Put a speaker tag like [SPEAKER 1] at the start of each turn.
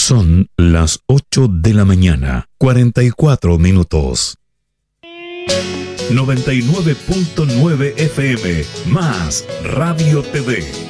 [SPEAKER 1] Son las 8 de la mañana, 44 minutos. 99.9 FM, más Radio TV.